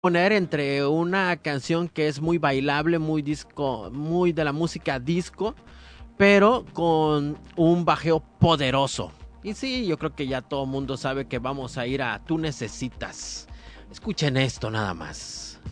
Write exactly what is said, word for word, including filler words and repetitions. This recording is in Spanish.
poner entre una canción que es muy bailable, muy disco, muy de la música disco, pero con un bajeo poderoso. Y sí, yo creo que ya todo el mundo sabe que vamos a ir a Tú Necesitas. Escuchen esto nada más.